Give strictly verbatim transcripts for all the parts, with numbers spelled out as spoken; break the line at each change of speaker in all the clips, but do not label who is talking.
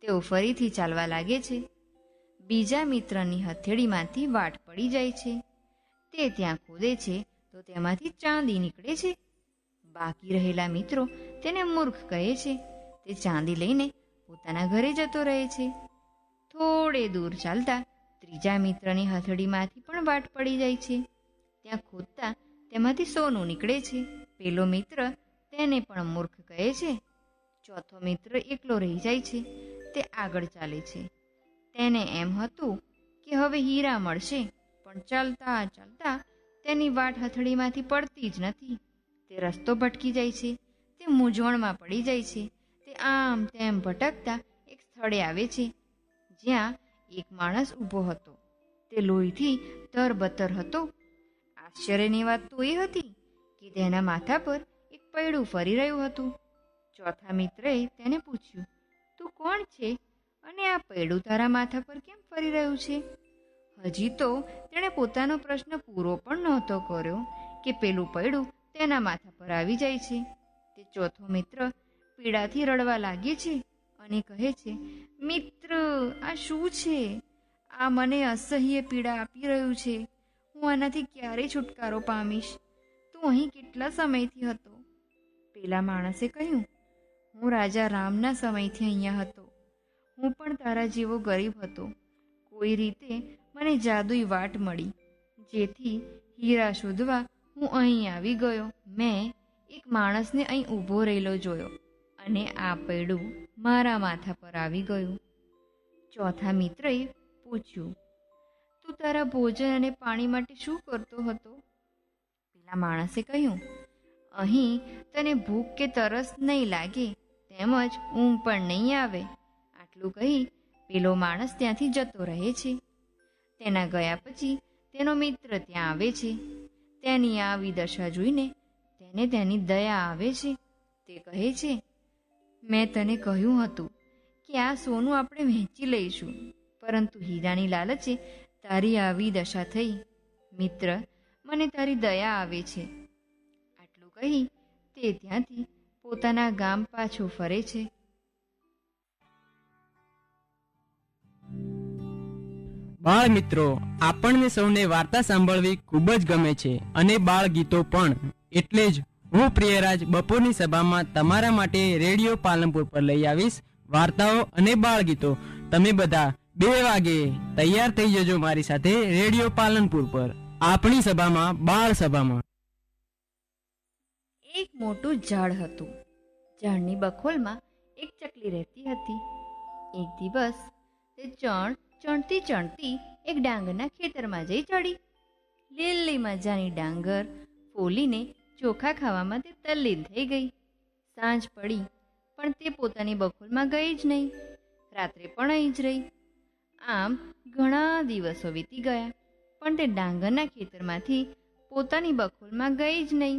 તેઓ ફરીથી ચાલવા લાગે છે. બીજા મિત્રની હથેળીમાંથી વાટ પડી જાય છે. તે ત્યાં ખોદે છે તો તેમાંથી ચાંદી નીકળે છે. બાકી રહેલા મિત્રો તેને મૂર્ખ કહે છે. તે ચાંદી લઈને પોતાના ઘરે જતો રહે છે. થોડે દૂર ચાલતા ત્રીજા મિત્રની હથેળીમાંથી પણ વાટ પડી જાય છે. ત્યાં ખોદતા તેમાંથી સોનું નીકળે છે. પેલો મિત્ર તેને પણ મૂર્ખ કહે છે. ચોથો મિત્ર એકલો રહી જાય છે. તે આગળ ચાલે છે. તેને એમ હતું કે હવે હીરા મળશે, પણ ચાલતા ચાલતા તેની વાટ હથેળીમાંથી પડતી જ નથી. તે રસ્તો ભટકી જાય છે. તે મૂંઝવણમાં પડી જાય છે. તે આમ તેમ ભટકતા એક સ્થળે આવે છે જ્યાં એક માણસ ઊભો હતો. તે લોહીથી તરબતર હતો. આશ્ચર્યની વાત તો એ હતી કે તેના માથા પર એક પૈડું ફરી રહ્યું હતું. ચોથા મિત્રએ તેને પૂછ્યું, તું કોણ છે અને આ પૈડું તારા માથા પર કેમ ફરી રહ્યું છે? હજી તો તેણે પોતાનો પ્રશ્ન પૂરો પણ નહોતો કર્યો કે પેલું પૈડું તેના માથા પર આવી જાય છે. તે ચોથો મિત્ર પીડાથી રડવા લાગે છે અને કહે છે, મિત્ર, આ શું છે? આ મને અસહ્ય પીડા આપી રહ્યું છે. હું આનાથી ક્યારે છુટકારો પામીશ? તું અહીં કેટલા સમયથી હતો? પેલા માણસે કહ્યું, હું રાજા રામના સમયથી અહીંયા હતો. હું પણ તારા જેવો ગરીબ હતો. કોઈ રીતે મને જાદુઈ વાટ મળી, જેથી હીરા શોધવા હું અહીં આવી ગયો. મેં એક માણસને અહીં ઊભો રહેલો જોયો અને આ પૈડું મારા માથા પર આવી ગયું. ચોથા મિત્રએ પૂછ્યું, તું તારા ભોજન અને પાણી માટે શું કરતો હતો? પેલા માણસે કહ્યું, અહીં તને ભૂખ કે તરસ નહીં લાગે, તેમજ ઊંઘ પણ નહીં આવે. આટલું કહી પેલો માણસ ત્યાંથી જતો રહે છે. તેના ગયા પછી તેનો મિત્ર ત્યાં આવે છે. તેની આવી દશા જોઈને તેને તેની દયા આવે છે. તે કહે છે, મેં તને કહ્યું હતું કે આ સોનું આપણે વહેંચી લઈશું, પરંતુ હીરાની લાલચે તારી આવી દશા થઈ. મિત્ર, મને તારી દયા આવે છે. આટલું કહી તે ત્યાંથી પોતાના ગામ પાછો ફરે છે.
બાળ મિત્રો, આપણને સૌને વાર્તા સાંભળવી ખૂબ જ ગમે છે અને બાળ ગીતો પણ. એટલે જ હું પ્રિયરાજ બપોરની સભામાં તમારા માટે રેડિયો પાલનપુર પર લઈ આવીશ વાર્તાઓ અને બાળ ગીતો. તમે બધા બે વાગે તૈયાર થઈ જજો મારી સાથે રેડિયો પાલનપુર પર, આપણી સભામાં, બાળ સભામાં.
એક મોટું ઝાડ હતું. ઝાડની બખોલમાં એક ચકલી રહેતી હતી. એક દિવસ તે ચણ ચણતી ચણતી એક ડાંગરના ખેતરમાં જઈ ચડી. લીલી મજાની ડાંગર ફોલીને ચોખા ખાવામાં તે તલ્લીન થઈ ગઈ. સાંજ પડી પણ તે પોતાની બખોલમાં ગઈ જ નહીં. રાત્રે પણ અહીં જ રહી. આમ ઘણા દિવસો વીતી ગયા, પણ તે ડાંગરના ખેતરમાંથી પોતાની બખોલમાં ગઈ જ નહીં.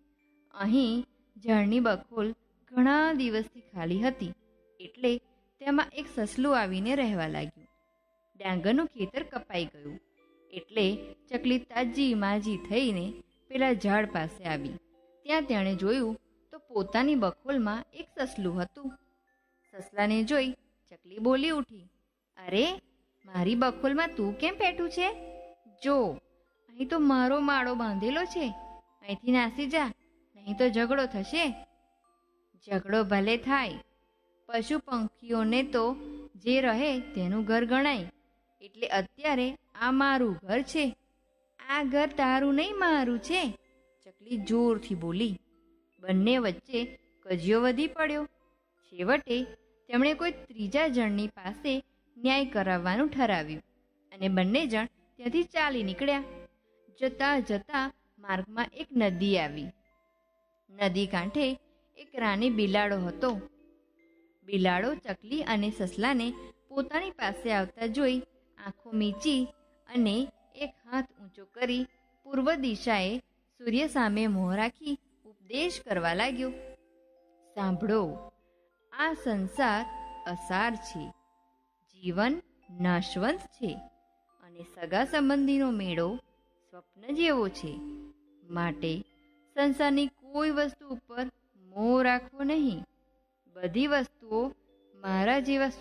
અહીં ઝાડની બખોલ ઘણા દિવસથી ખાલી હતી, એટલે તેમાં એક સસલું આવીને રહેવા લાગ્યું. ડાંગરનું ખેતર કપાઈ ગયું, એટલે ચકલી તાજી માજી થઈને પેલા ઝાડ પાસે આવી. ત્યાં તેણે જોયું તો પોતાની બખોલમાં એક સસલું હતું. સસલાને જોઈ ચકલી બોલી ઉઠી, અરે, મારી બખોલમાં તું કેમ બેઠું છે? જો, અહીં તો મારો માળો બાંધેલો છે. અહીંથી નાસી જા, નહીં તો ઝઘડો થશે. ઝઘડો ભલે થાય, પશુ પંખીઓને તો જે રહે તેનું ઘર ગણાય. એટલે અત્યારે આ મારું ઘર છે. આ ઘર તારું નહીં, મારું છે. ચકલી જોરથી બોલી. બંને વચ્ચે કજિયો વધી પડ્યો. છેવટે તેમણે કોઈ ત્રીજા જણની પાસે ન્યાય કરાવવાનું ઠરાવ્યું અને બંને જણ ત્યાંથી ચાલી નીકળ્યા. જતા જતા માર્ગમાં એક નદી આવી. નદી કાંઠે એક રાની બિલાડો હતો. બિલાડો ચકલી અને સસલાને પોતાની પાસે આવતા જોઈ આંખો મીચી અને એક હાથ ઊંચો કરી પૂર્વ દિશાએ સૂર્ય સામે મોં રાખી ઉપદેશ કરવા લાગ્યો. સાંભળો, આ સંસાર અસાર છે, જીવન નાશવંત છે અને સગા સંબંધીનો મેળો સ્વપ્ન જેવો છે. માટે સંસારની કોઈ વસ્તુ ઉપર મોહ રાખવો નહીં. બધી વસ્તુઓ મારા જેવા